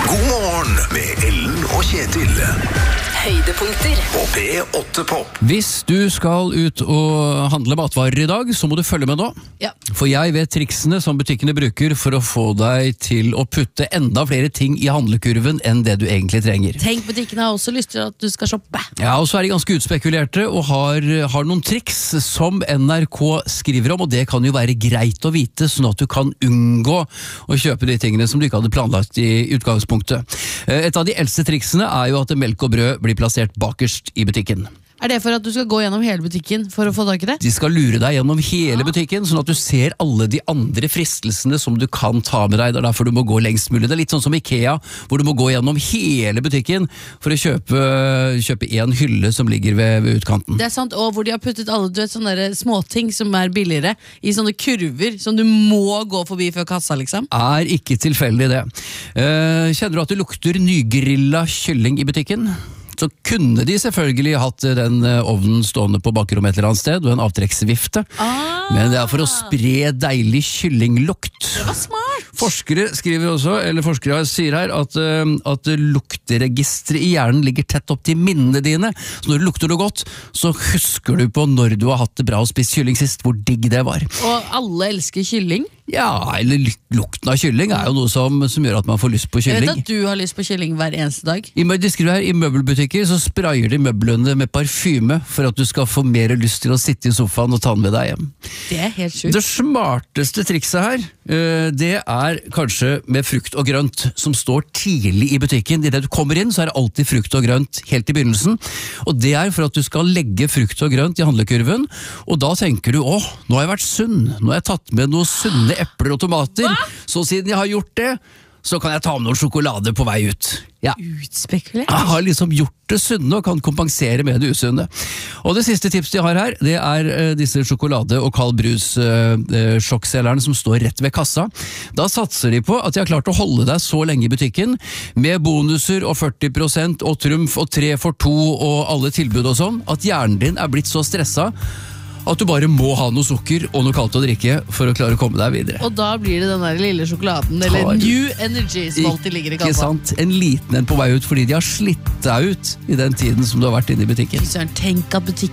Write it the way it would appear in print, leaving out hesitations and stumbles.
God morgen med Ellen og Kjetil. Høydepunkter På P8 Pop. Hvis du skal ut og handle matvarer i dag, så må du følge med nå. Ja. For jeg vet triksene som butikkene bruker for å få deg til å putte enda flere ting i handlekurven enn det du egentlig trenger. Tenk, butikkene har også lyst til at du skal shoppe. Ja, og så er de ganske utspekulerte og har noen triks som NRK skriver om, og det kan jo være greit å vite, sånn at du kan unngå å kjøpe de tingene som du ikke hadde planlagt i utgangspunktet. Et av de eldste triksene er jo at melk og brød blir plassert bakerst i butikken. Er det for at du skal gå gjennom hele butikken for å få tak i det? De skal lure deg gjennom hele butikken, sånn at du ser alle de andre fristelsene som du kan ta med deg. Det er derfor du må gå lengst mulig. Det er litt sånn som IKEA, hvor du må gå gjennom hele butikken for å kjøpe en hylle som ligger ved utkanten. Det er sant, og hvor de har puttet alle sånne der småting som er billigere i sånne kurver som du må gå forbi før kassa, liksom. Er ikke tilfeldig det. Kjenner du at det lukter nygrilla kylling i butikken? Så kunne de selvfølgelig hatt den ovnen stående på bakrommet et eller annet sted, og en avtrekksvifte. Men det er for å spre deilig kyllinglukt. Det var smart! Forskere sier her at lukteregisteret i hjernen ligger tett opp til minnene dine. Så når det lukter noe godt, så husker du på når du har hatt det bra og spist kylling sist, hvor digg det var. Og alle elsker kylling. Ja, eller lukten av kylling er jo noe som gjør at man får lyst på kylling. Jeg vet at du har lyst på kylling hver eneste dag. De skriver her, i møbelbutikker så sprayer de møblene med parfyme for at du skal få mer lyst til å sitte i sofaen og ta den med deg hjem. Det er helt sjukt. Det smarteste trikset her, det er kanskje med frukt og grønt, som står tidlig i butikken. I det du kommer inn, så er det alltid frukt og grønt helt i begynnelsen. Og det er for at du skal legge frukt og grønt i handlekurven, og da tenker du, nå har jeg vært sunn. Nå har jeg tatt med noe sunne epler og tomater. Hva? Så siden jeg har gjort det, så kan jeg ta med noe sjokolade på vei ut. Ja. Utspekulert. Jeg har liksom gjort det sunne og kan kompensere med det usunne. Og det siste tipset de har her, det er disse sjokolade- og kald brus-sjokkselgerne som står rett ved kassa. Da satser de på at de har klart å holde deg så lenge i butikken, med bonuser og 40% og trumf og 3 for 2 og alle tilbud og sånn, at hjernen din er blitt så stresset at du bare må ha noe sukker og noe kaldt å drikke for å klare å komme deg videre. Og da blir det den der lille sjokoladen, eller New Energy, som alltid ligger i Ikke kassa. sant? En liten en på vei ut, fordi de har slitt deg ut i den tiden som du har vært inne i butikken. Tenk at butikken